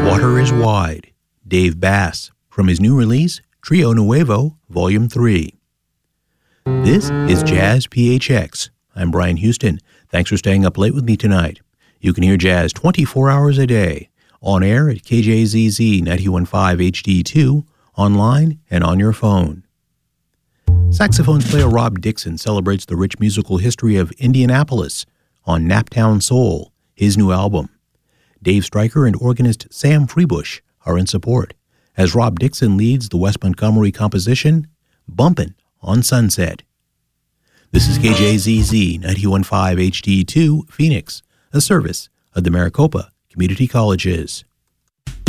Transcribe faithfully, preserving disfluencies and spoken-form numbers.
Water is Wide, Dave Bass, from his new release, Trio Nuevo, Volume three. This is Jazz P H X. I'm Brian Houston. Thanks for staying up late with me tonight. You can hear jazz twenty-four hours a day, on air at K J Z Z ninety-one point five H D two, online and on your phone. Saxophone player Rob Dixon celebrates the rich musical history of Indianapolis on Naptown Soul, his new album. Dave Stryker and organist Sam Freebush are in support, as Rob Dixon leads the Wes Montgomery composition, Bumpin' on Sunset. This is K J Z Z ninety-one point five H D two, Phoenix, a service of the Maricopa Community Colleges.